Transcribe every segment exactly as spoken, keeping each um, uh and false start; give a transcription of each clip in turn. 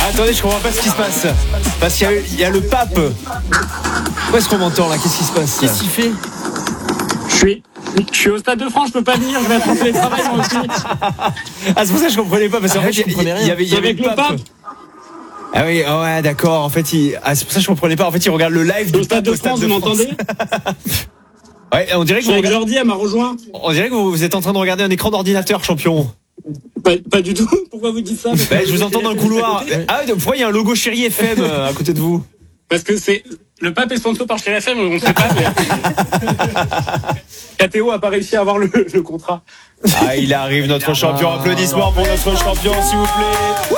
Attendez, je comprends pas ce qui se passe. Parce qu'il y a, il y a le pape. Où est-ce qu'on m'entend là? Qu'est-ce qui se passe? Qu'est-ce qu'il fait? Je suis, je suis au Stade de France, je peux pas venir, je vais être en télétravail moi aussi. Ah, c'est pour ça que je comprenais pas. Parce qu'en Ah, fait, je il y, comprenais il rien. y avait, il y avait Avec le le pape. pape. Ah oui, oh ouais, d'accord. En fait, il... ah, c'est pour ça que je comprenais pas. En fait, il regarde le live Au du Stade pape de France, vous m'entendez? Ouais, on dirait que Je suis vous avec regardez... Jordi, elle m'a rejoint. on dirait que vous, vous êtes en train de regarder un écran d'ordinateur, champion. Pas, pas du tout. Pourquoi vous dites ça? Ben, je vous entends dans le couloir. Ah, pourquoi il y a un logo Chéri F M euh, à côté de vous? Parce que c'est le pape est sponsor par Chéri F M, on ne sait pas. Mais... K T O a pas réussi à avoir le, le contrat. Ah, il arrive notre champion. Applaudissements pour notre champion, s'il vous plaît.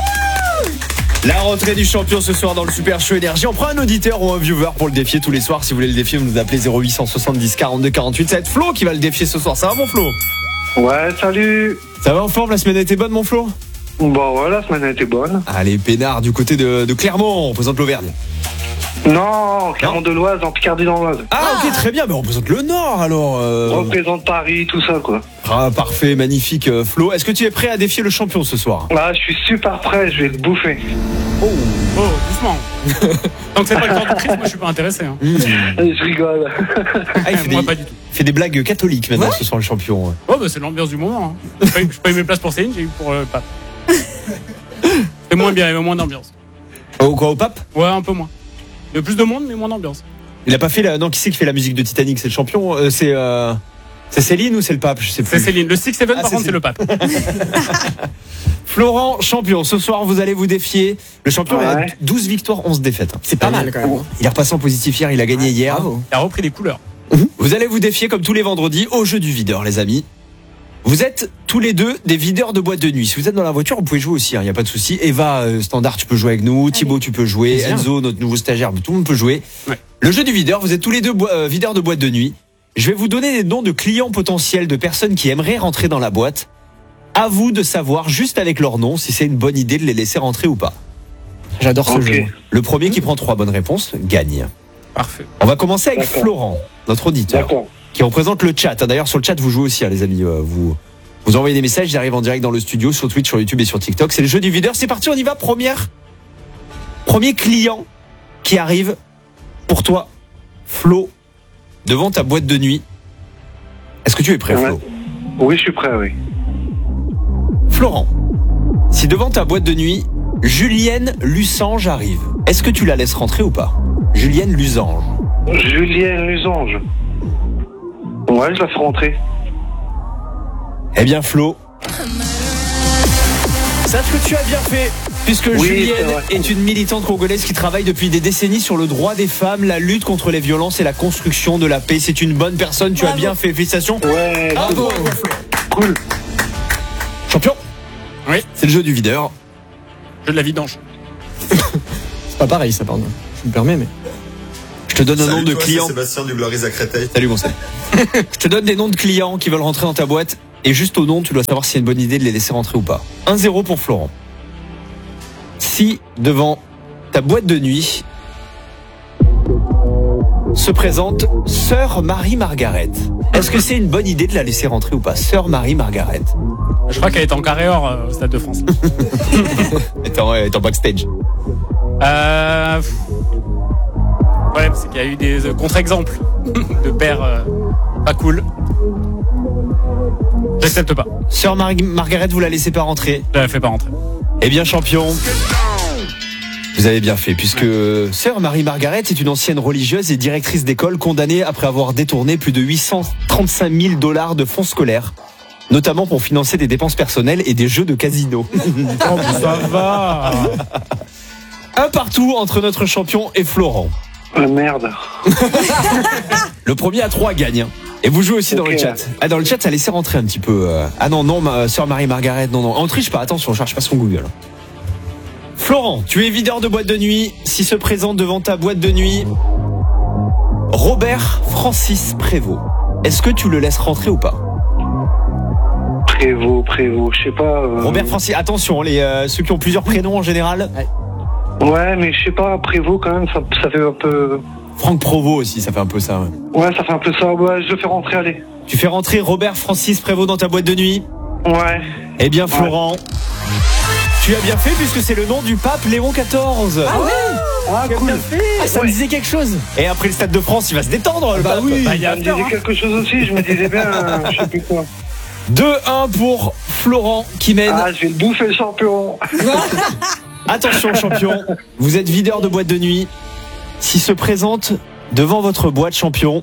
La rentrée du champion ce soir dans le Super Show Énergie. On prend un auditeur ou un viewer pour le défier tous les soirs. Si vous voulez le défier, vous nous appelez zéro huit cent soixante-dix quarante-deux quarante-huit. Ça va être Flo qui va le défier ce soir. Ça va, mon Flo? Ouais, salut. Ça va en forme? La semaine a été bonne, mon Flo? Bon, ouais, la semaine a été bonne. Allez, peinard du côté de, de Clermont. On présente l'Auvergne. Non, Clermont de l'Oise, en Picardie dans l'Oise. Ah, ok, très bien. Mais on présente le Nord alors. Euh... On représente Paris, tout ça, quoi. Ah, parfait, magnifique, euh, Flo. Est-ce que tu es prêt à défier le champion ce soir? Ah, je suis super prêt, je vais le bouffer. Oh, oh doucement. Tant que c'est pas le temps de crise, moi je suis pas intéressé. Hein. Mmh. Je rigole. Ah, il fait, Moi des, pas du tout. il fait des blagues catholiques maintenant Ouais. ce soir, le champion. Oh bah c'est l'ambiance du moment. Hein. J'ai pas eu- j'ai pas eu mes places pour Céline, j'ai eu pour le pape. C'est moins bien, il y avait moins d'ambiance. Oh, quoi, au pape? Ouais, un peu moins. Il y a plus de monde, mais moins d'ambiance. Il a pas fait la. Non, qui c'est qui fait la musique de Titanic? C'est le champion? euh, C'est. Euh... C'est Céline ou c'est le pape? Je sais plus. C'est Céline. Le six seven, Ah, par c'est contre, c'est le pape. Florent, champion. Ce soir, vous allez vous défier. Le champion Ouais. a douze victoires, onze défaites. C'est pas mal quand même. Il est repassé en positif hier, il a gagné hier. Bravo. Il a repris des couleurs. Vous allez vous défier comme tous les vendredis au jeu du videur, les amis. Vous êtes tous les deux des videurs de boîte de nuit. Si vous êtes dans la voiture, vous pouvez jouer aussi, il n'y a pas de souci. Eva, euh, standard, tu peux jouer avec nous. Thibaut, tu peux jouer. Plaisir. Enzo, notre nouveau stagiaire, tout le monde peut jouer. Ouais. Le jeu du videur, vous êtes tous les deux boi- euh, videurs de boîte de nuit. Je vais vous donner des noms de clients potentiels, de personnes qui aimeraient rentrer dans la boîte. À vous de savoir, juste avec leur nom, si c'est une bonne idée de les laisser rentrer ou pas. J'adore ce Ok. jeu. Le premier qui prend trois bonnes réponses gagne. Parfait. On va commencer avec D'accord. Florent, notre auditeur, D'accord. qui représente le chat. D'ailleurs, sur le chat, vous jouez aussi, hein, les amis. Euh, Vous, vous envoyez des messages, ils arrivent en direct dans le studio, sur Twitch, sur YouTube et sur TikTok. C'est le jeu du videur. C'est parti, on y va. Première, premier client qui arrive pour toi, Flo, devant ta boîte de nuit. Est-ce que tu es prêt, Ouais. Flo? Oui, je suis prêt, oui. Florent, si devant ta boîte de nuit, Julienne Lusange arrive, est-ce que tu la laisses rentrer ou pas? Julienne Lusange. Julien Lusange. Ouais, je la fais rentrer. Eh bien, Flo, sache que tu as bien fait, puisque Oui, Julienne c'est vrai. est une militante congolaise qui travaille depuis des décennies sur le droit des femmes, la lutte contre les violences et la construction de la paix. C'est une bonne personne, tu as bien fait. Félicitations. Ouais, Bravo. cool. Champion. Oui. C'est le jeu du videur. Jeu de la vidange. C'est pas pareil ça, pardon. Je me permets, mais. Je te donne un Salut nom de toi, clients. c'est Sébastien du Gloris à Créteil. Salut mon Seb. Je te donne des noms de clients qui veulent rentrer dans ta boîte et juste au nom, tu dois savoir si c'est une bonne idée de les laisser rentrer ou pas. un zéro pour Florent. Si devant ta boîte de nuit se présente Sœur Marie-Margaret, est-ce que c'est une bonne idée de la laisser rentrer ou pas? Sœur Marie-Margaret. Je crois qu'elle est en carré or euh, au Stade de France. Elle est en, elle est en backstage. Euh... pff. Ouais, c'est qu'il y a eu des euh, contre-exemples de pères euh, pas cool. J'accepte pas. Sœur Marie-Margaret, vous la laissez pas rentrer? Je la fais pas rentrer. Eh bien, champion, vous avez bien fait, puisque Sœur Marie-Margaret est une ancienne religieuse et directrice d'école condamnée après avoir détourné plus de huit cent trente-cinq mille dollars de fonds scolaires, notamment pour financer des dépenses personnelles et des jeux de casino. Oh, ça va. Un partout entre notre champion et Florent. Ah, merde. Le premier à trois gagne. Et vous jouez aussi dans Ok. le chat. Ah, dans le chat, ça laissait rentrer un petit peu. euh. Ah non, non, ma Sœur Marie-Margaret, non, non. On triche pas, attention, on cherche pas son Google. Florent, tu es videur de boîte de nuit. Si se présente devant ta boîte de nuit Robert Francis Prévost, est-ce que tu le laisses rentrer ou pas? Prévost, Prévost, je sais pas. euh, Robert Francis, attention, les, euh, ceux qui ont plusieurs prénoms en général. Ouais, mais je sais pas, Prévost quand même, ça, ça fait un peu. Franck Provost aussi, ça fait un peu ça. Ouais. Ouais, ça fait un peu ça. Ouais, je le fais rentrer, allez. Tu fais rentrer Robert Francis Prévost dans ta boîte de nuit? Ouais. Eh bien, Florent, Tu as bien fait puisque c'est le nom du pape Léon quatorze. Ah oui. Ah, Tu as cool. bien fait. Ah, ça me disait quelque chose. Et après le Stade de France, il va se détendre, le Bah pape. oui. Bah, il y a Ça me after, disait hein. quelque chose aussi, je me disais bien, euh, je sais plus quoi. deux un pour Florent qui mène. Ah, je vais le bouffer le champion. Attention champion, vous êtes videur de boîte de nuit. S'il se présente devant votre boîte champion,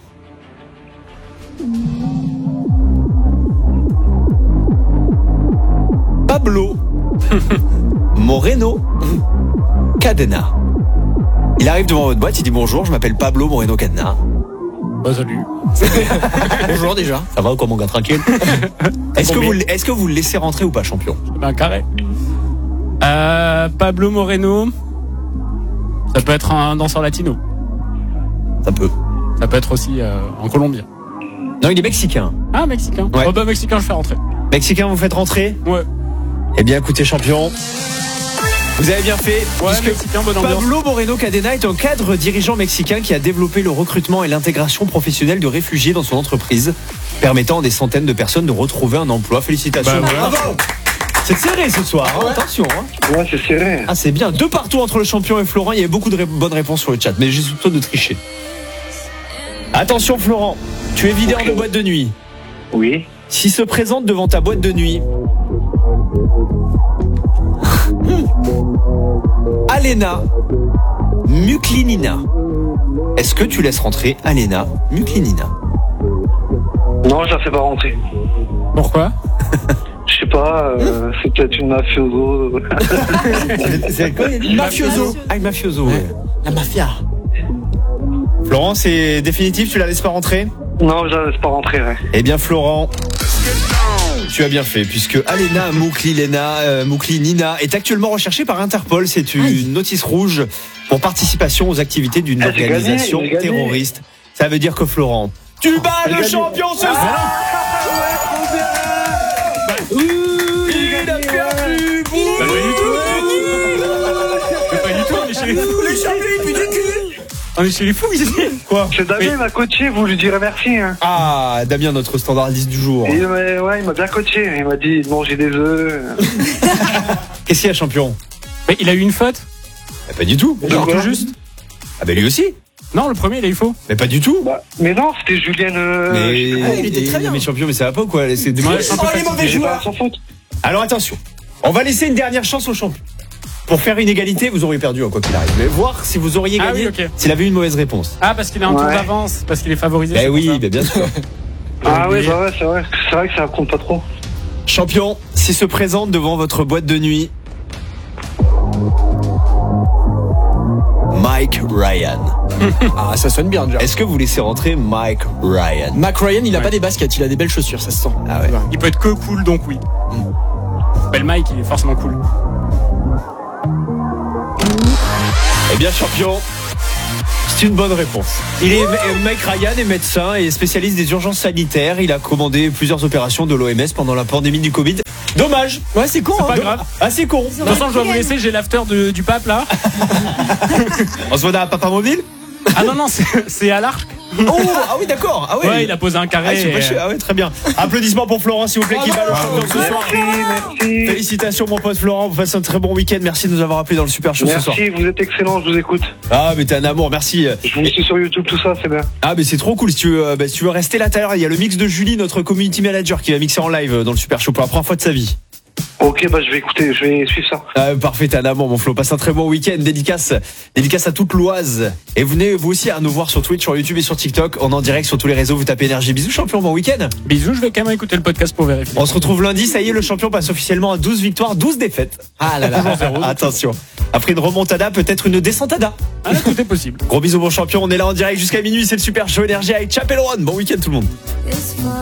Pablo Moreno Cadena. Il arrive devant votre boîte, il dit bonjour, je m'appelle Pablo Moreno Cadena. Bah, salut. Bonjour déjà. Ça va ou quoi mon gars, tranquille? Est-ce que, vous, est-ce que vous le laissez rentrer ou pas champion? Un carré. Euh, Pablo Moreno. Ça peut être un danseur latino. Ça peut. Ça peut être aussi euh, en colombien. Non, il est mexicain. Ah, mexicain. Ouais. Oh, bah, mexicain, je fais rentrer. Mexicain, vous faites rentrer? Ouais. Eh bien écoutez champion, vous avez bien fait, Ouais, puisque mexicain, bonne ambiance. Pablo Moreno Cadena est un cadre dirigeant mexicain qui a développé le recrutement et l'intégration professionnelle de réfugiés dans son entreprise, permettant à des centaines de personnes de retrouver un emploi. Félicitations. Bah, voilà. Bravo. C'est serré ce soir, hein. Attention. Hein. Ouais, c'est serré. Ah c'est bien, deux partout entre le champion et Florent, il y avait beaucoup de ré- bonnes réponses sur le chat, mais j'ai surtout de tricher. Attention Florent, tu es videur Ok. de boîte de nuit. Oui. S'il se présente devant ta boîte de nuit, Alena Muklinina, est-ce que tu laisses rentrer Alena Muklinina? Non, je la fais pas rentrer. Pourquoi? Je sais pas, euh, c'est peut-être une mafioso. C'est quoi il a dit? Mafioso. Ah, une mafioso. ouais. La mafia. Florent, c'est définitif, tu la laisses pas rentrer? Non, je la laisse pas rentrer, ouais. Eh bien Florent, tu as bien fait, puisque Alena Muklinina, euh, Muklinina est actuellement recherchée par Interpol. C'est une Aïe. notice rouge pour participation aux activités d'une Ah, j'ai gagné, organisation j'ai gagné. terroriste. Ça veut dire que Florent, tu bats J'ai le gagné. champion ce soir. Il a perdu. Bah, pas du tout. Mais pas du tout, on est chez les fous. On est chez les fous ici. Quoi? C'est Damien, il m'a coaché, vous lui direz merci. Hein. Ah, Damien, notre standardiste du jour. Et, euh, ouais, il m'a bien coaché. Il m'a dit de manger des œufs. Qu'est-ce qu'il y a, champion? Mais il a eu une faute. Eh, Pas du tout. Genre quoi tout juste. Ah ben lui aussi. Non, le premier, il a eu faux. Mais pas du tout. Bah, mais non, c'était Julien. Euh, Mais Ah, il était très bien. Mais champion, mais ça va pas ou quoi? C'est des- Ouais, je suis un peu Oh, les fatigué. mauvais c'est joueurs. pas sans faute. Alors attention, on va laisser une dernière chance au champion. Pour faire une égalité, vous auriez perdu, hein, quoi qu'il arrive. Mais voir si vous auriez Ah gagné oui, ok. s'il avait eu une mauvaise réponse. Ah, parce qu'il a un tour Ouais. d'avance, parce qu'il est favorisé. c'est Ben pour oui, ça. ben bien sûr. Ah oui, oublié. bah ouais, c'est vrai. C'est vrai que ça compte pas trop. Champion, s'il se présente devant votre boîte de nuit, Mike Ryan. Ah, ça sonne bien déjà. Est-ce que vous laissez rentrer Mike Ryan? Mac Ryan, il a Ouais. pas des baskets, il a des belles chaussures, ça se sent. Ah ouais. Il peut être que cool, donc oui. Belle Mike, il est forcément cool. Eh bien, champion, c'est une bonne réponse. Il est, euh, Mike Ryan est médecin et spécialiste des urgences sanitaires. Il a commandé plusieurs opérations de l'O M S pendant la pandémie du Covid. Dommage. Ouais, c'est con, C'est hein. pas grave. Ah, c'est con. De toute façon, je dois vous laisser, j'ai l'after de- du pape là. On se voit dans un papa mobile? Ah non, non, c'est c'est à l'arc. Oh, ah oui, d'accord. Ah ouais. Ouais, il a posé un Ah, carré. ils sont et- vachés. Ah ouais, très bien. Applaudissements pour Florent, s'il vous plaît, qui bat le champion ce soir. Merci, merci. Félicitations, mon pote Florent. Vous passez un très bon week-end. Merci de nous avoir appelé dans le Super Show ce soir. Merci, vous êtes excellent, je vous écoute. Ah, mais t'es un amour. Merci. Je vous suis sur YouTube, tout ça, c'est bien. Ah, mais c'est trop cool. Si tu veux, euh, bah, si tu veux rester là tout à l'heure, il y a le mix de Julie, notre community manager, qui va mixer en live euh, dans le Super Show pour la première fois de sa vie. Ok, bah je vais écouter, je vais suivre ça. Ah, parfait, t'es un amour, mon Flo. Passe un très bon week-end. Dédicace, dédicace à toute l'Oise. Et venez vous aussi à nous voir sur Twitch, sur YouTube et sur TikTok. On est en direct sur tous les réseaux. Vous tapez énergie. Bisous, champion. Bon week-end. Bisous, je vais quand même écouter le podcast pour vérifier. On se retrouve lundi. Ça y est, le champion passe officiellement à douze victoires, douze défaites. Ah là là. Attention. Après une remontada, peut-être une descentada. Ah, tout est possible. Gros bisous, mon champion. On est là en direct jusqu'à minuit. C'est le Super Show énergie avec Chapel One. Bon week-end, tout le monde. It's fun.